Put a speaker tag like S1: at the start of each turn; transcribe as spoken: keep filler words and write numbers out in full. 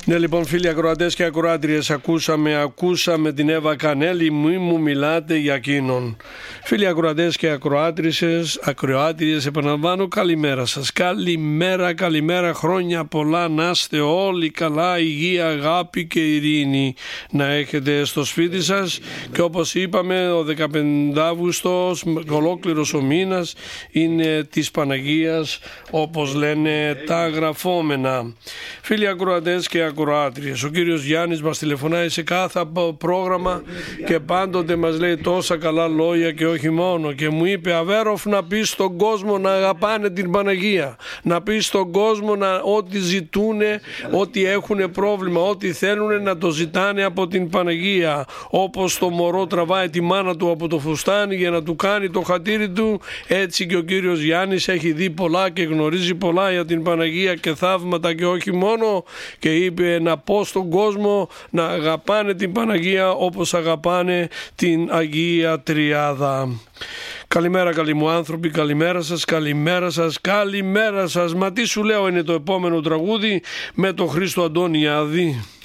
S1: Ναι, λοιπόν, φίλοι ακροατές και ακροάτριες, ακούσαμε, ακούσαμε την Εύα Κανέλη, μη μου μιλάτε για εκείνον. Φίλοι ακροατές και ακροάτριες, ακροάτριες, επαναλαμβάνω, καλημέρα σας. Καλημέρα, καλημέρα, χρόνια πολλά, να είστε όλοι καλά, υγεία, αγάπη και ειρήνη να έχετε στο σπίτι σας. Και όπως είπαμε, ο δεκαπέντε Αυγούστος, ολόκληρος ο μήνας, είναι της Παναγίας, όπως λένε τα γραφόμενα. Φίλοι ακροατές και ακροάτριες, ο κύριος Γιάννης μας τηλεφωνάει σε κάθε πρόγραμμα και πάντοτε μας λέει τόσα καλά λόγια και όχι μόνο, και μου είπε: Αβέροφ, να πεις στον κόσμο να αγαπάνε την Παναγία, να πεις στον κόσμο να, ό,τι ζητούνε, ό,τι έχουν πρόβλημα, ό,τι θέλουν να το ζητάνε από την Παναγία, όπως το μωρό τραβάει τη μάνα του από το φουστάνι για να του κάνει το χατήρι του, έτσι και ο κύριος Γιάννης έχει δει πολλά και γνωρίζει πολλά για την Παναγία και θαύματα και όχι μόνο, και είπε να πω στον κόσμο να αγαπάνε την Παναγία όπως αγαπάνε την Αγία Τριάδα. Καλημέρα καλοί μου άνθρωποι, καλημέρα σας, καλημέρα σας, καλημέρα σας. Μα τι σου λέω, είναι το επόμενο τραγούδι με τον Χρήστο Αντωνιάδη.